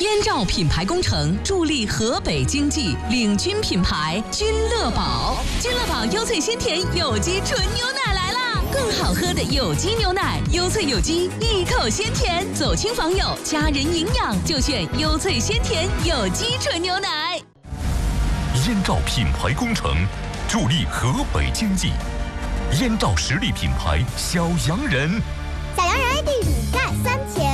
燕赵品牌工程助力河北经济，领军品牌君乐宝。君乐宝优萃鲜甜有机纯牛奶来啦！更好喝的有机牛奶，优萃有机，一口鲜甜，走亲访友，家人营养就选优萃鲜甜有机纯牛奶。 燕赵品牌工程助力河北经济，燕赵实力品牌小洋人。 小洋人地主干3000。